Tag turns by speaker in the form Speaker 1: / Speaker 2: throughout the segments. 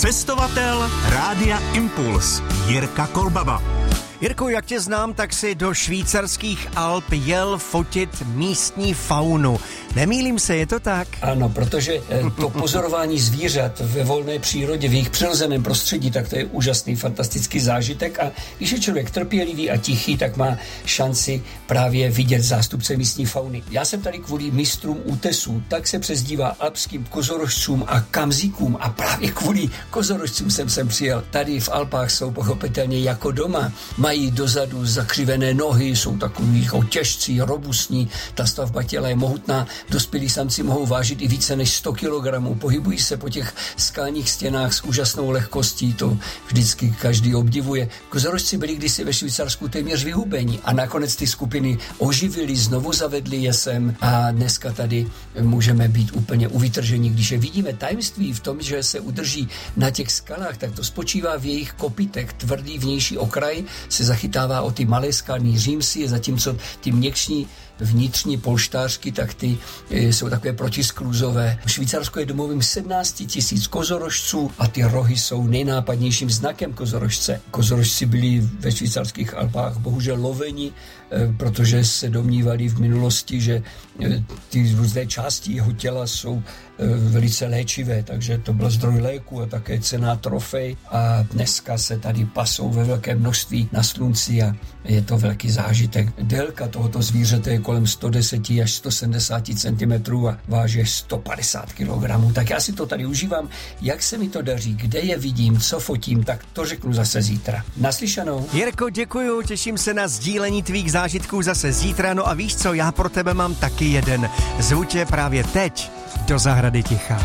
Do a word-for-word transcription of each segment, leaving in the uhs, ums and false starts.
Speaker 1: Cestovatel Rádia Impuls Jirka Kolbaba.
Speaker 2: Jirko, jak tě znám, tak si do švýcarských Alp jel fotit místní faunu. Nemýlím se, je to tak?
Speaker 3: Ano, protože to pozorování zvířat ve volné přírodě, v jejich přirozeném prostředí, tak to je úžasný, fantastický zážitek. A když je člověk trpělivý a tichý, tak má šanci právě vidět zástupce místní fauny. Já jsem tady kvůli mistrům útesů, tak se přezdívá alpským kozorožcům a kamzíkům, a právě kvůli kozorožcům jsem sem přijel. Tady v Alpách jsou pochopitelně jako doma. Mají dozadu zakřivené nohy, jsou takový těžcí, robustní, ta stavba těla je mohutná. Dospělí samci mohou vážit i více než sto kilogramů, pohybují se po těch skalních stěnách s úžasnou lehkostí, to vždycky každý obdivuje. Kozorožci byli kdysi ve Švýcarsku téměř vyhubení a nakonec ty skupiny oživili, znovu zavedli je sem a dneska tady můžeme být úplně uvytrženi. Když je vidíme, tajemství v tom, že se udrží na těch skalách, tak to spočívá v jejich kopitech. Tvrdý vnější okraj se zachytává o ty malé skalní římsy, zatímco ty měkční vnitřní polštářky, tak ty jsou takové protiskluzové. Švýcarsko je domovím sedmnáct tisíc kozorožců a ty rohy jsou nejnápadnějším znakem kozorožce. Kozorožci byli ve švýcarských Alpách bohužel loveni, protože se domnívali v minulosti, že ty různé části jeho těla jsou velice léčivé, takže to byl zdroj léku a také cenná trofej a dneska se tady pasou ve velké množství na slunci a je to velký zážitek. Délka tohoto zvířete je kolem sto deset až sto sedmdesát centimetrů a váže sto padesát kilogramů. Tak já si to tady užívám. Jak se mi to daří, kde je vidím, co fotím, tak to řeknu zase zítra. Naslyšanou.
Speaker 2: Jirko, děkuju, těším se na sdílení tvých zážitků zase zítra. No a víš co, já pro tebe mám taky jeden. Zvu tě právě teď do zahrady ticha.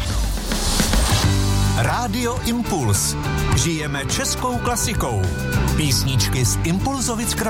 Speaker 1: Rádio Impuls. Žijeme českou klasikou. Písničky z Impulzovic